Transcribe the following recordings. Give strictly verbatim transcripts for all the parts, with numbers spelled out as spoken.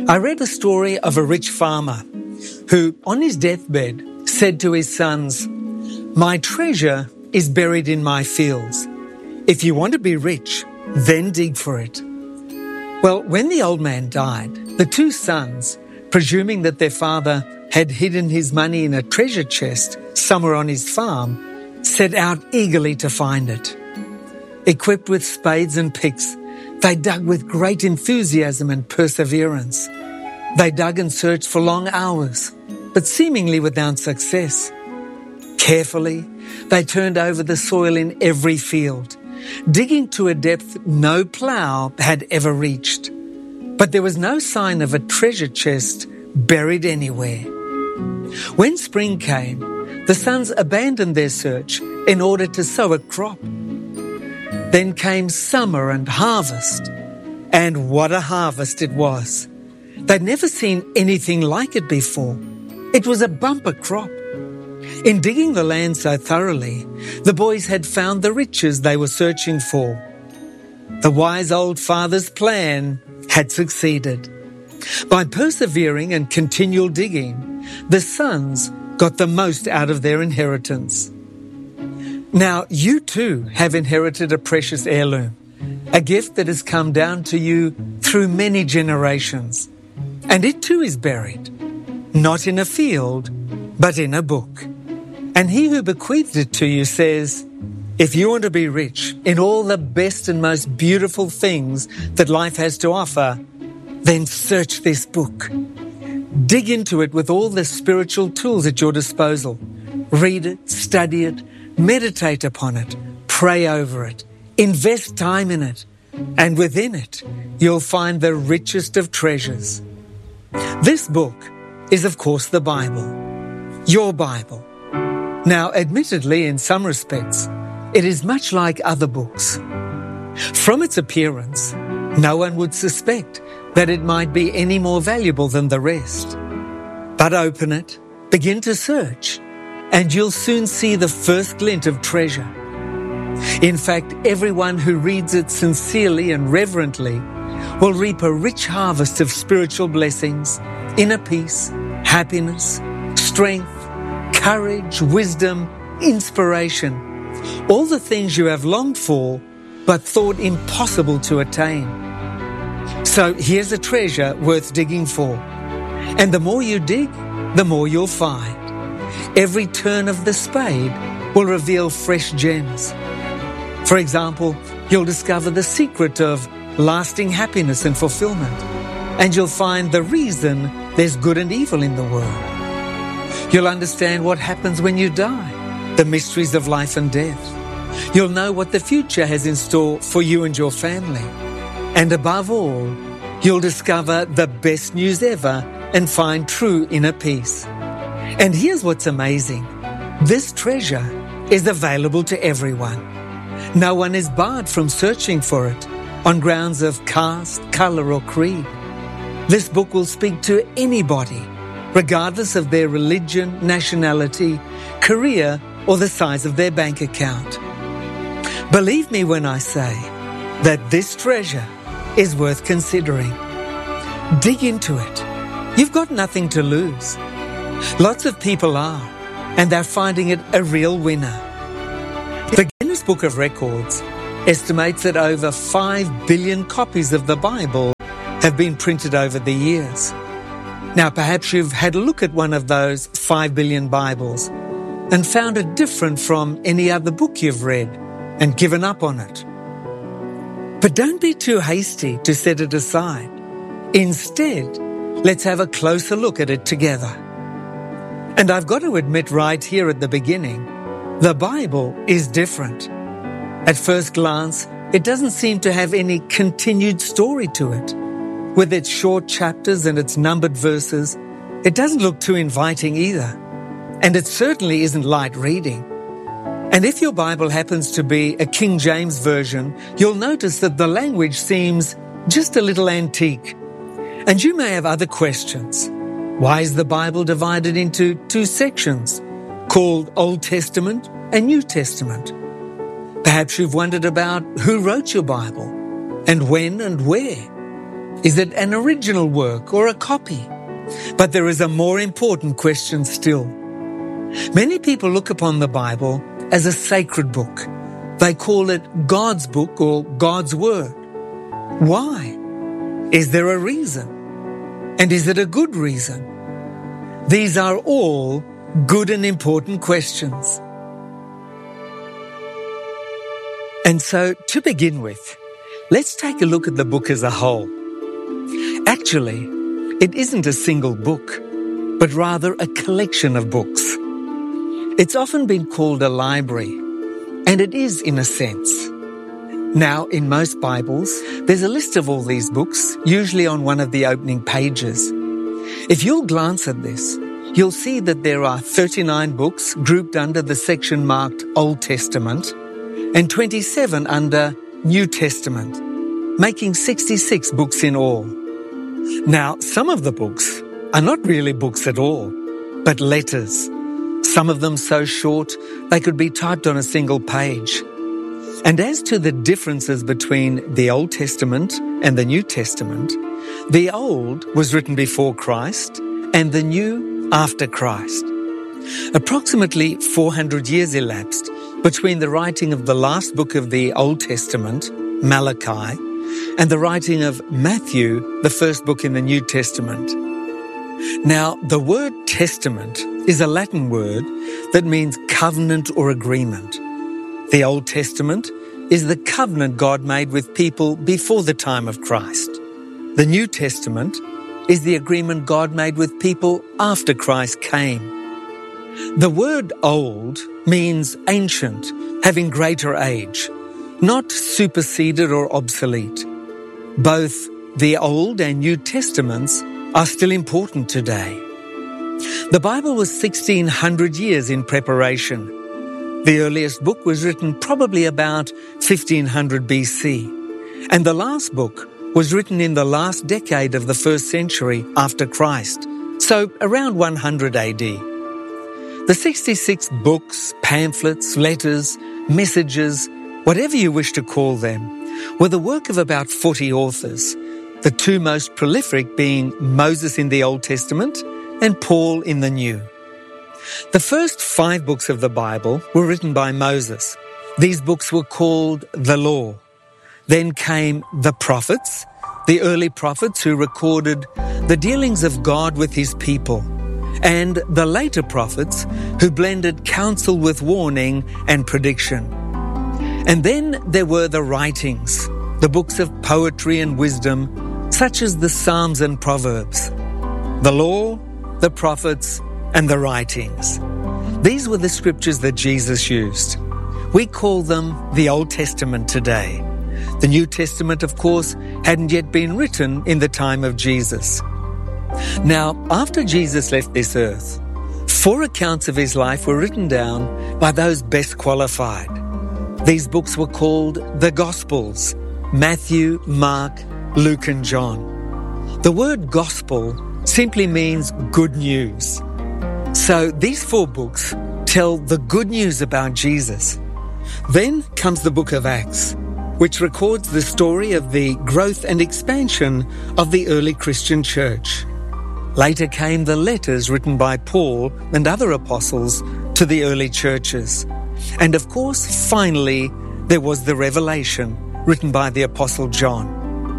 I read a story of a rich farmer who, on his deathbed, said to his sons, "My treasure is buried in my fields. If you want to be rich, then dig for it." Well, when the old man died, the two sons, presuming that their father had hidden his money in a treasure chest somewhere on his farm, set out eagerly to find it. Equipped with spades and picks, they dug with great enthusiasm and perseverance. They dug and searched for long hours, but seemingly without success. Carefully, they turned over the soil in every field, digging to a depth no plough had ever reached. But there was no sign of a treasure chest buried anywhere. When spring came, the sons abandoned their search in order to sow a crop. Then came summer and harvest, and what a harvest it was. They'd never seen anything like it before. It was a bumper crop. In digging the land so thoroughly, the boys had found the riches they were searching for. The wise old father's plan had succeeded. By persevering and continual digging, the sons got the most out of their inheritance. Now, you too have inherited a precious heirloom, a gift that has come down to you through many generations. And it too is buried, not in a field, but in a book. And he who bequeathed it to you says, if you want to be rich in all the best and most beautiful things that life has to offer, then search this book. Dig into it with all the spiritual tools at your disposal. Read it, study it, meditate upon it, pray over it, invest time in it, and within it, you'll find the richest of treasures. This book is, of course, the Bible, your Bible. Now, admittedly, in some respects, it is much like other books. From its appearance, no one would suspect that it might be any more valuable than the rest. But open it, begin to search, and you'll soon see the first glint of treasure. In fact, everyone who reads it sincerely and reverently will reap a rich harvest of spiritual blessings, inner peace, happiness, strength, courage, wisdom, inspiration, all the things you have longed for but thought impossible to attain. So here's a treasure worth digging for. And the more you dig, the more you'll find. Every turn of the spade will reveal fresh gems. For example, you'll discover the secret of lasting happiness and fulfillment, and you'll find the reason there's good and evil in the world. You'll understand what happens when you die, the mysteries of life and death. You'll know what the future has in store for you and your family. And above all, you'll discover the best news ever and find true inner peace. And here's what's amazing. This treasure is available to everyone. No one is barred from searching for it on grounds of caste, colour or creed. This book will speak to anybody, regardless of their religion, nationality, career or the size of their bank account. Believe me when I say that this treasure is worth considering. Dig into it. You've got nothing to lose. Lots of people are, and they're finding it a real winner. The Guinness Book of Records estimates that over five billion copies of the Bible have been printed over the years. Now, perhaps you've had a look at one of those five billion Bibles and found it different from any other book you've read and given up on it. But don't be too hasty to set it aside. Instead, let's have a closer look at it together. And I've got to admit right here at the beginning, the Bible is different. At first glance, it doesn't seem to have any continued story to it. With its short chapters and its numbered verses, it doesn't look too inviting either. And it certainly isn't light reading. And if your Bible happens to be a King James version, you'll notice that the language seems just a little antique. And you may have other questions. Why is the Bible divided into two sections, called Old Testament and New Testament? Perhaps you've wondered about who wrote your Bible, and when and where. Is it an original work or a copy? But there is a more important question still. Many people look upon the Bible as a sacred book. They call it God's book or God's word. Why? Is there a reason? And is it a good reason? These are all good and important questions. And so, to begin with, let's take a look at the book as a whole. Actually, it isn't a single book, but rather a collection of books. It's often been called a library, and it is in a sense. Now, in most Bibles, there's a list of all these books, usually on one of the opening pages. If you'll glance at this, you'll see that there are thirty-nine books grouped under the section marked Old Testament and twenty-seven under New Testament, making sixty-six books in all. Now, some of the books are not really books at all, but letters. Some of them so short they could be typed on a single page. And as to the differences between the Old Testament and the New Testament, the Old was written before Christ and the New after Christ. Approximately four hundred years elapsed between the writing of the last book of the Old Testament, Malachi, and the writing of Matthew, the first book in the New Testament. Now, the word testament is a Latin word that means covenant or agreement. The Old Testament is the covenant God made with people before the time of Christ. The New Testament is the agreement God made with people after Christ came. The word old means ancient, having greater age, not superseded or obsolete. Both the Old and New Testaments are still important today. The Bible was sixteen hundred years in preparation. The earliest book was written probably about fifteen hundred B C, and the last book was written in the last decade of the first century after Christ, so around one hundred A D. The sixty-six books, pamphlets, letters, messages, whatever you wish to call them, were the work of about forty authors, the two most prolific being Moses in the Old Testament and Paul in the New. The first five books of the Bible were written by Moses. These books were called the Law. Then came the prophets, the early prophets who recorded the dealings of God with his people, and the later prophets who blended counsel with warning and prediction. And then there were the writings, the books of poetry and wisdom, such as the Psalms and Proverbs. The Law, the prophets, and the writings. These were the scriptures that Jesus used. We call them the Old Testament today. The New Testament, of course, hadn't yet been written in the time of Jesus. Now, after Jesus left this earth, four accounts of his life were written down by those best qualified. These books were called the Gospels: Matthew, Mark, Luke, and John. The word gospel simply means good news. So these four books tell the good news about Jesus. Then comes the book of Acts, which records the story of the growth and expansion of the early Christian church. Later came the letters written by Paul and other apostles to the early churches. And of course, finally, there was the Revelation written by the Apostle John.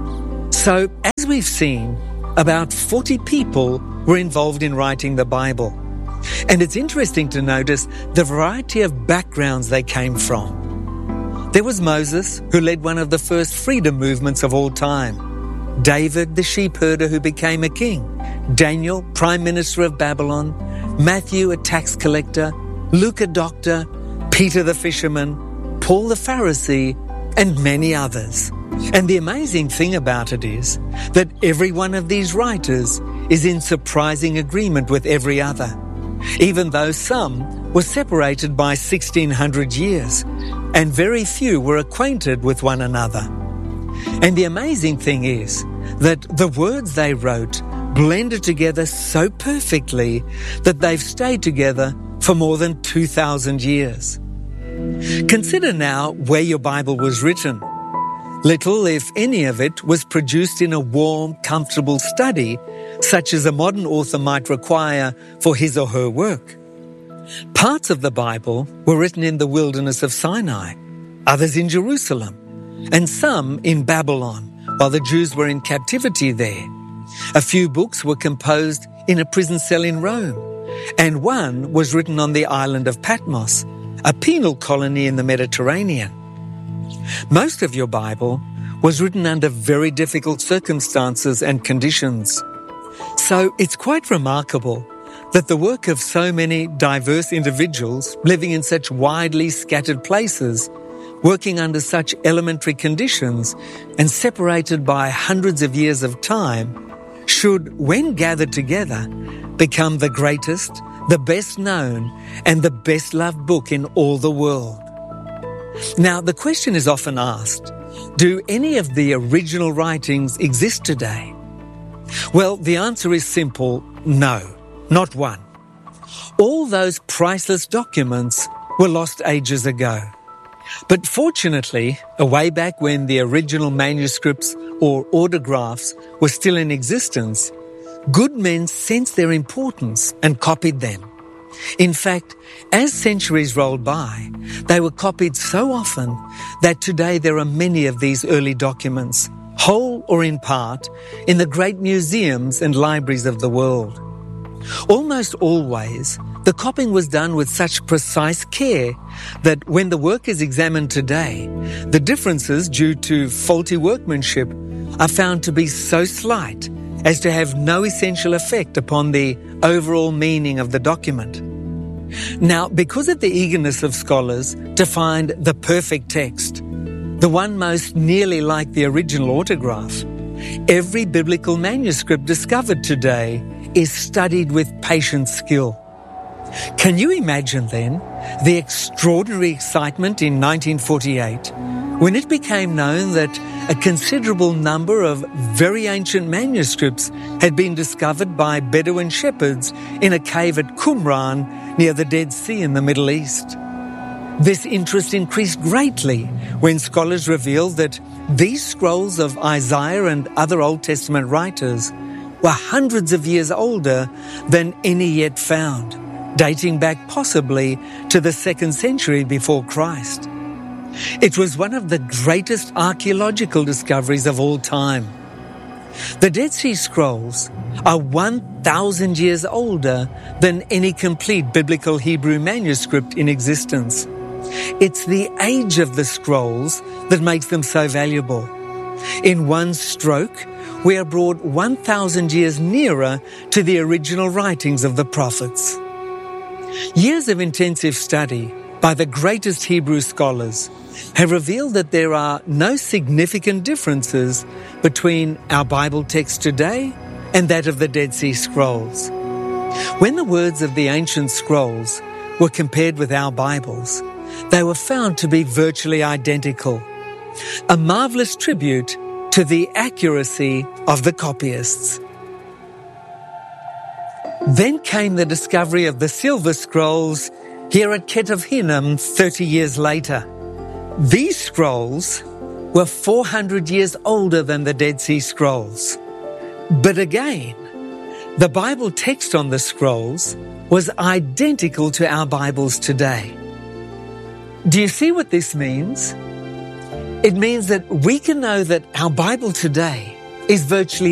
So, as we've seen, about forty people were involved in writing the Bible. And it's interesting to notice the variety of backgrounds they came from. There was Moses, who led one of the first freedom movements of all time. David, the sheep herder who became a king. Daniel, prime minister of Babylon. Matthew, a tax collector. Luke, a doctor. Peter, the fisherman. Paul, the Pharisee, and many others. And the amazing thing about it is that every one of these writers is in surprising agreement with every other, even though some were separated by sixteen hundred years, and very few were acquainted with one another. And the amazing thing is that the words they wrote blended together so perfectly that they've stayed together for more than two thousand years. Consider now where your Bible was written. Little, if any of it, was produced in a warm, comfortable study, such as a modern author might require for his or her work. Parts of the Bible were written in the wilderness of Sinai, others in Jerusalem, and some in Babylon, while the Jews were in captivity there. A few books were composed in a prison cell in Rome, and one was written on the island of Patmos, a penal colony in the Mediterranean. Most of your Bible was written under very difficult circumstances and conditions. So it's quite remarkable that the work of so many diverse individuals living in such widely scattered places, working under such elementary conditions and separated by hundreds of years of time, should, when gathered together, become the greatest, the best known, and the best loved book in all the world. Now, the question is often asked, do any of the original writings exist today? Well, the answer is simple, no, not one. All those priceless documents were lost ages ago. But fortunately, way back when the original manuscripts or autographs were still in existence, good men sensed their importance and copied them. In fact, as centuries rolled by, they were copied so often that today there are many of these early documents, whole or in part, in the great museums and libraries of the world. Almost always, the copying was done with such precise care that when the work is examined today, the differences due to faulty workmanship are found to be so slight as to have no essential effect upon the overall meaning of the document. Now, because of the eagerness of scholars to find the perfect text, the one most nearly like the original autograph, every biblical manuscript discovered today is studied with patient skill. Can you imagine then the extraordinary excitement in nineteen forty-eight when it became known that a considerable number of very ancient manuscripts had been discovered by Bedouin shepherds in a cave at Qumran near the Dead Sea in the Middle East? This interest increased greatly when scholars revealed that these scrolls of Isaiah and other Old Testament writers were hundreds of years older than any yet found, dating back possibly to the second century before Christ. It was one of the greatest archaeological discoveries of all time. The Dead Sea Scrolls are one thousand years older than any complete biblical Hebrew manuscript in existence. It's the age of the scrolls that makes them so valuable. In one stroke, we are brought one thousand years nearer to the original writings of the prophets. Years of intensive study by the greatest Hebrew scholars have revealed that there are no significant differences between our Bible text today and that of the Dead Sea Scrolls. When the words of the ancient scrolls were compared with our Bibles, they were found to be virtually identical, a marvelous tribute to the accuracy of the copyists. Then came the discovery of the Silver Scrolls here at Ketef Hinnom thirty years later. These scrolls were four hundred years older than the Dead Sea Scrolls. But again, the Bible text on the scrolls was identical to our Bibles today. Do you see what this means? It means that we can know that our Bible today is virtually